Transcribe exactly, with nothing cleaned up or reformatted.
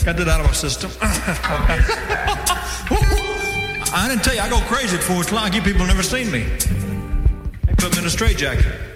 Got that out of my system. I didn't tell you, I go crazy at four o'clock. You people have never seen me. They put me in a straitjacket.